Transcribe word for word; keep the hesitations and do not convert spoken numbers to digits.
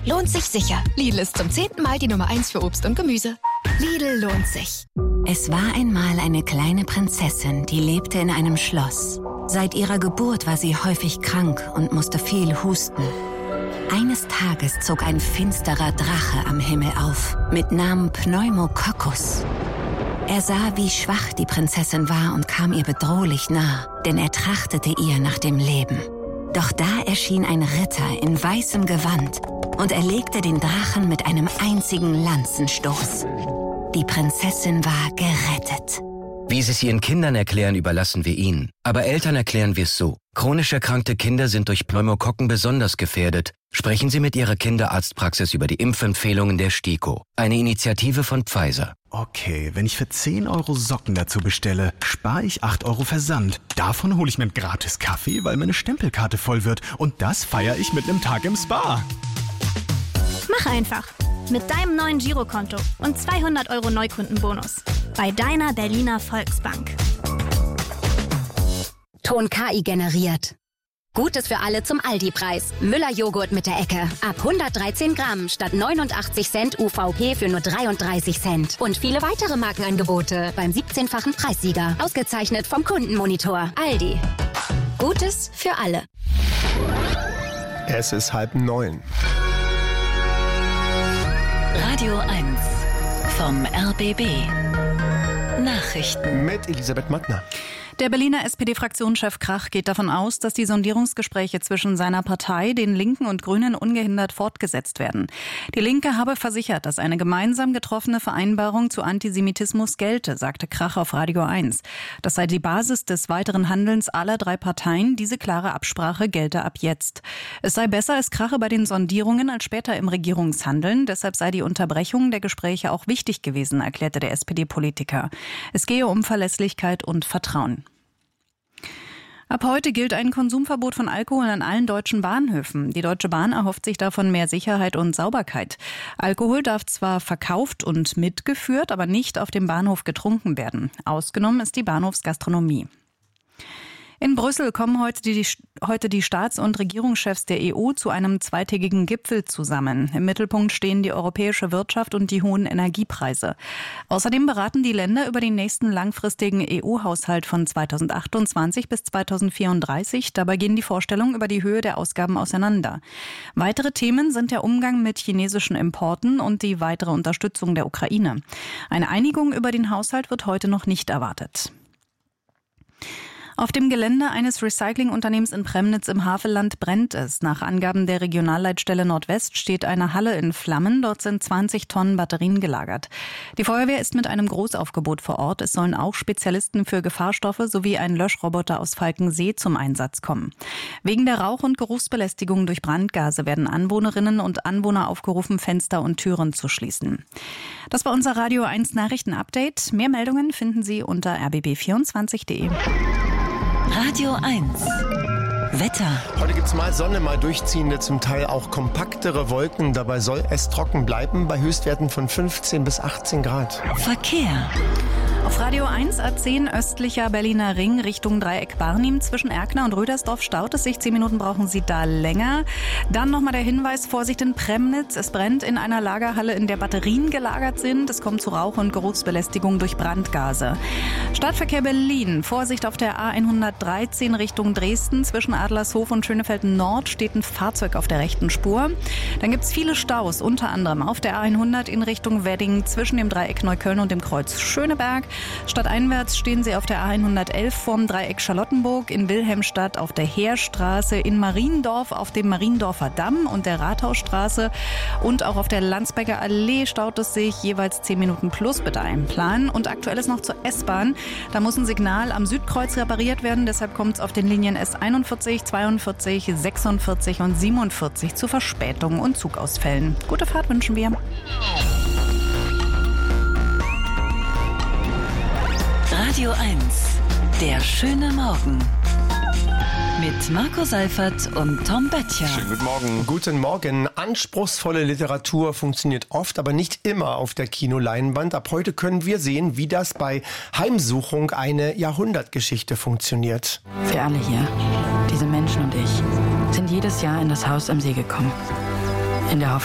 lohnt sich sicher. Lidl ist zum zehnten Mal die Nummer eins für Obst und Gemüse. Lidl lohnt sich. Es war einmal eine kleine Prinzessin, die lebte in einem Schloss. Seit ihrer Geburt war sie häufig krank und musste viel husten. Eines Tages zog ein finsterer Drache am Himmel auf, mit Namen Pneumococcus. Er sah, wie schwach die Prinzessin war und kam ihr bedrohlich nah, denn er trachtete ihr nach dem Leben. Doch da erschien ein Ritter in weißem Gewand und erlegte den Drachen mit einem einzigen Lanzenstoß. Die Prinzessin war gerettet. Wie Sie es Ihren Kindern erklären, überlassen wir Ihnen. Aber Eltern erklären wir es so. Chronisch erkrankte Kinder sind durch Pneumokokken besonders gefährdet. Sprechen Sie mit Ihrer Kinderarztpraxis über die Impfempfehlungen der STIKO. Eine Initiative von Pfizer. Okay, wenn ich für zehn Euro Socken dazu bestelle, spare ich acht Euro Versand. Davon hole ich mir einen gratis Kaffee, weil meine Stempelkarte voll wird. Und das feiere ich mit einem Tag im Spa. Mach einfach. Mit deinem neuen Girokonto und zweihundert Euro Neukundenbonus. Bei deiner Berliner Volksbank. Ton K I generiert. Gutes für alle zum Aldi-Preis. Müller-Joghurt mit der Ecke. Ab hundertdreizehn Gramm statt neunundachtzig Cent U V P für nur dreiunddreißig Cent. Und viele weitere Markenangebote beim siebzehnfachen Preissieger. Ausgezeichnet vom Kundenmonitor. Aldi. Gutes für alle. Es ist halb neun. Radio eins vom R B B. Nachrichten mit Elisabeth Mattner. Der Berliner S P D-Fraktionschef Krach geht davon aus, dass die Sondierungsgespräche zwischen seiner Partei, den Linken und Grünen ungehindert fortgesetzt werden. Die Linke habe versichert, dass eine gemeinsam getroffene Vereinbarung zu Antisemitismus gelte, sagte Krach auf Radio eins. Das sei die Basis des weiteren Handelns aller drei Parteien. Diese klare Absprache gelte ab jetzt. Es sei besser, es krache bei den Sondierungen als später im Regierungshandeln. Deshalb sei die Unterbrechung der Gespräche auch wichtig gewesen, erklärte der S P D-Politiker. Es gehe um Verlässlichkeit und Vertrauen. Ab heute gilt ein Konsumverbot von Alkohol an allen deutschen Bahnhöfen. Die Deutsche Bahn erhofft sich davon mehr Sicherheit und Sauberkeit. Alkohol darf zwar verkauft und mitgeführt, aber nicht auf dem Bahnhof getrunken werden. Ausgenommen ist die Bahnhofsgastronomie. In Brüssel kommen heute die, heute die Staats- und Regierungschefs der E U zu einem zweitägigen Gipfel zusammen. Im Mittelpunkt stehen die europäische Wirtschaft und die hohen Energiepreise. Außerdem beraten die Länder über den nächsten langfristigen E U-Haushalt von zweitausendachtundzwanzig bis zweitausendvierunddreißig. Dabei gehen die Vorstellungen über die Höhe der Ausgaben auseinander. Weitere Themen sind der Umgang mit chinesischen Importen und die weitere Unterstützung der Ukraine. Eine Einigung über den Haushalt wird heute noch nicht erwartet. Auf dem Gelände eines Recyclingunternehmens in Premnitz im Havelland brennt es. Nach Angaben der Regionalleitstelle Nordwest steht eine Halle in Flammen. Dort sind zwanzig Tonnen Batterien gelagert. Die Feuerwehr ist mit einem Großaufgebot vor Ort. Es sollen auch Spezialisten für Gefahrstoffe sowie ein Löschroboter aus Falkensee zum Einsatz kommen. Wegen der Rauch- und Geruchsbelästigung durch Brandgase werden Anwohnerinnen und Anwohner aufgerufen, Fenster und Türen zu schließen. Das war unser Radio eins Nachrichten-Update. Mehr Meldungen finden Sie unter r b b vierundzwanzig punkt de. Radio eins. Wetter. Heute gibt es mal Sonne, mal durchziehende, zum Teil auch kompaktere Wolken. Dabei soll es trocken bleiben bei Höchstwerten von fünfzehn bis achtzehn Grad. Verkehr. Auf Radio eins A zehn östlicher Berliner Ring Richtung Dreieck Barnim. Zwischen Erkner und Rödersdorf staut es sich. Zehn Minuten brauchen Sie da länger. Dann nochmal der Hinweis, Vorsicht in Premnitz. Es brennt in einer Lagerhalle, in der Batterien gelagert sind. Es kommt zu Rauch- und Geruchsbelästigung durch Brandgase. Stadtverkehr Berlin. Vorsicht auf der A hundertdreizehn Richtung Dresden. Zwischen Adlershof und Schönefeld Nord steht ein Fahrzeug auf der rechten Spur. Dann gibt es viele Staus, unter anderem auf der A hundert in Richtung Wedding zwischen dem Dreieck Neukölln und dem Kreuz Schöneberg. Stadteinwärts stehen Sie auf der A hundertelf vorm Dreieck Charlottenburg, in Wilhelmstadt auf der Heerstraße, in Mariendorf auf dem Mariendorfer Damm und der Rathausstraße und auch auf der Landsberger Allee staut es sich jeweils zehn Minuten plus, bitte einplanen. Und aktuell ist noch zur S-Bahn. Da muss ein Signal am Südkreuz repariert werden, deshalb kommt es auf den Linien S einundvierzig, zweiundvierzig, sechsundvierzig und siebenundvierzig zu Verspätungen und Zugausfällen. Gute Fahrt wünschen wir. Radio eins. Der schöne Morgen. Mit Marco Seifert und Tom Böttcher. Schönen guten Morgen. Guten Morgen. Anspruchsvolle Literatur funktioniert oft, aber nicht immer auf der Kinoleinwand. Ab heute können wir sehen, wie das bei Heimsuchung eine Jahrhundertgeschichte funktioniert. Wir alle hier, diese Menschen und ich, sind jedes Jahr in das Haus am See gekommen. In der Hoffnung,